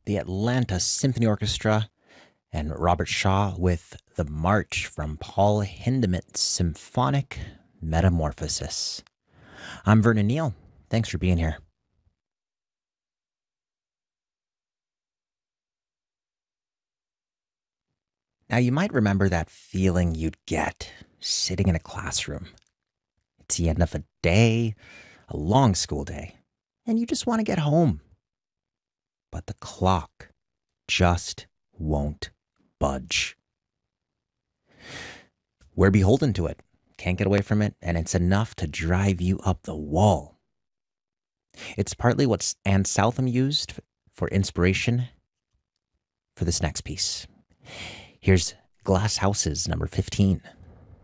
the Atlanta Symphony Orchestra, and Robert Shaw with the March from Paul Hindemith's Symphonic Metamorphosis. I'm Vernon Neal. Thanks for being here. Now, you might remember that feeling you'd get sitting in a classroom. It's the end of a day, a long school day, and you just want to get home. But the clock just won't budge. We're beholden to it, can't get away from it, and it's enough to drive you up the wall. It's partly what Anne Southam used for inspiration for this next piece. Here's Glass Houses, number 15.